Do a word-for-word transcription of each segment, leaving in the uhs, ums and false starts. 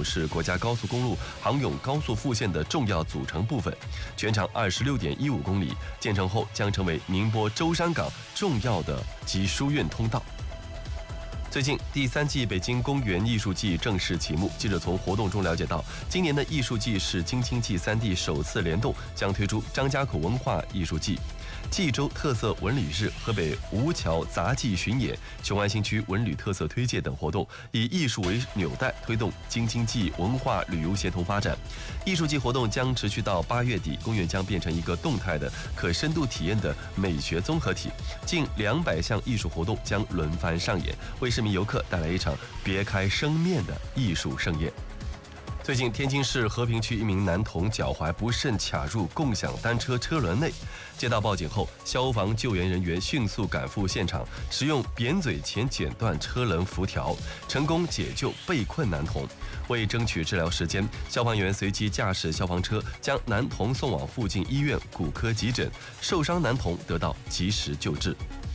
是国家高速公路杭甬高速副线的重要组成部分，全长二十六点一五公里，建成后将成为宁波舟山港重要的集疏运通道。最近第三季北京公园艺术季正式启幕，记者从活动中了解到，今年的艺术季是京津冀三地首次联动，将推出张家口文化艺术季、冀州特色文旅日、河北吴桥杂技巡演、雄安新区文旅特色推介等活动，以艺术为纽带，推动京津冀文化旅游协同发展。艺术季活动将持续到八月底，公园将变成一个动态的、可深度体验的美学综合体，近两百项艺术活动将轮番上演，为市民游客带来一场别开生面的艺术盛宴。最近，天津市和平区一名男童脚踝不慎卡入共享单车车轮内，接到报警后，消防救援人员迅速赶赴现场，使用扁嘴钳剪断车轮辐条，成功解救被困男童。为争取治疗时间，消防员随即驾驶消防车将男童送往附近医院骨科急诊，受伤男童得到及时救治。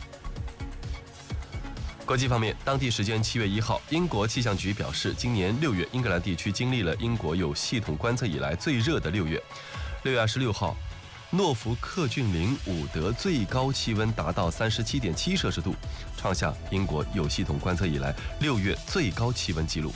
国际方面，当地时间七月一号，英国气象局表示，今年六月英格兰地区经历了英国有系统观测以来最热的六月。六月二十六号，诺福克郡领伍德最高气温达到三十七点七摄氏度，创下英国有系统观测以来六月最高气温纪录。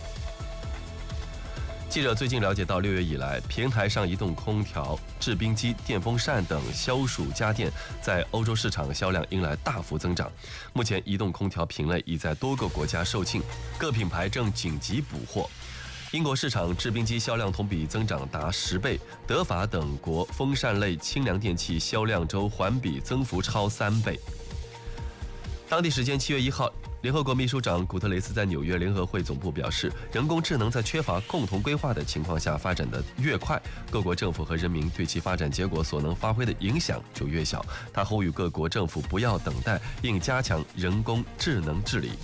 记者最近了解到，六月以来，平台上移动空调、制冰机、电风扇等消暑家电在欧洲市场销量迎来大幅增长。目前，移动空调品类已在多个国家售罄，各品牌正紧急补货。英国市场制冰机销量同比增长达十倍，德法等国风扇类清凉电器销量周环比增幅超三倍。当地时间七月一号，联合国秘书长古特雷斯在纽约联合会总部表示，人工智能在缺乏共同规划的情况下发展得越快，各国政府和人民对其发展结果所能发挥的影响就越小。他呼吁各国政府不要等待，应加强人工智能治理。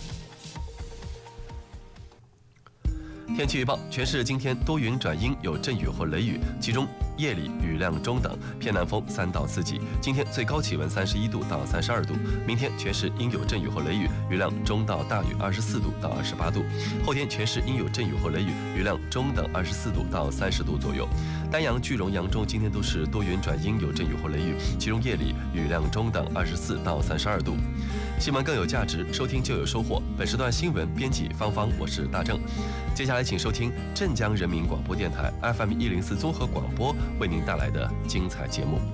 天气预报，全市今天多云转阴，有阵雨或雷雨，其中夜里雨量中等，偏南风三到四级。今天最高气温三十一度到三十二度，明天全市应有阵雨或雷雨，雨量中到大雨二十四度到二十八度。后天全市应有阵雨或雷雨，雨量中等二十四度到三十度左右。丹阳、句容、扬州今天都是多云转阴，有阵雨或雷雨，其中夜里雨量中等二十四到三十二度。新闻更有价值，收听就有收获。本时段新闻编辑芳芳，我是大正。接下来请收听镇江人民广播电台 F M 一零四综合广播为您带来的精彩节目。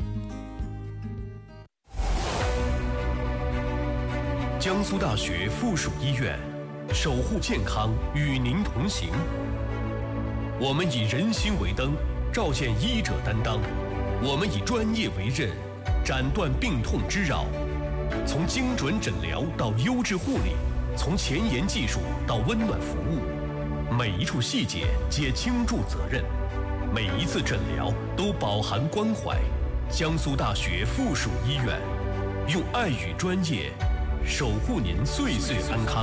江苏大学附属医院，守护健康，与您同行。我们以人心为灯，照见医者担当；我们以专业为刃，斩断病痛之扰。从精准诊疗到优质护理，从前沿技术到温暖服务，每一处细节皆倾注责任，每一次诊疗都饱含关怀。江苏大学附属医院，用爱与专业守护您岁岁安康。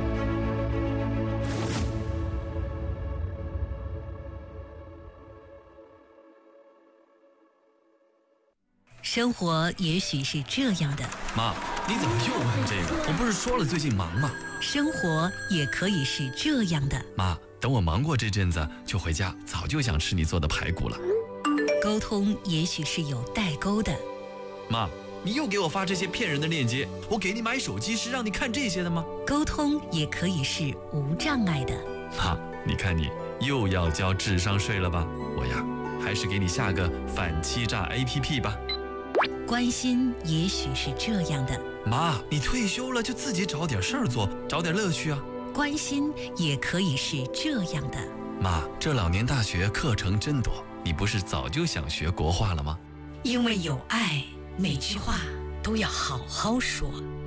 生活也许是这样的。 妈，你怎么又问这个？我不是说了最近忙吗？ 生活也可以是这样的。 妈，等我忙过这阵子就回家，早就想吃你做的排骨了。 沟通也许是有代沟的。 妈，你又给我发这些骗人的链接，我给你买手机是让你看这些的吗？ 沟通也可以是无障碍的。 妈，你看你又要交智商税了吧？我呀，还是给你下个反欺诈 A P P 吧。 关心也许是这样的。 妈，你退休了就自己找点事儿做，找点乐趣啊。 关心也可以是这样的。 妈，这老年大学课程真多，你不是早就想学国画了吗？ 因为有爱，每句话都要好好说。